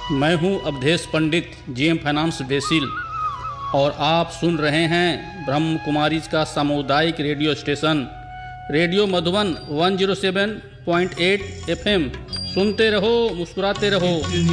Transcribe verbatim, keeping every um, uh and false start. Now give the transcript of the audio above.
मैं हूं अवधेश पंडित, GM finance BECIL, और आप सुन रहे हैं ब्रह्म कुमारी का सामुदायिक रेडियो स्टेशन रेडियो मधुबन एक सौ सात पॉइंट आठ एफएम। सुनते रहो, मुस्कुराते रहो।